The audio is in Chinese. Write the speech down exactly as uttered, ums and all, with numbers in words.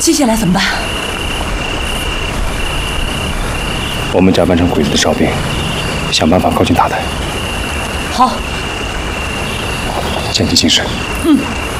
接下来怎么办？ 我们假扮成鬼子的哨兵，想办法靠近塔台。 好， 前进行事。 嗯。